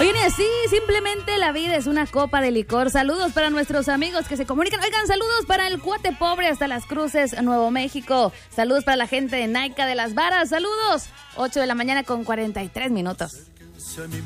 Oigan, y así, simplemente la vida es una copa de licor. Saludos para nuestros amigos que se comunican. Oigan, saludos para el Cuate Pobre hasta Las Cruces, Nuevo México. Saludos para la gente de Naica de Las Varas. Saludos. 8 de la mañana con 43 minutos.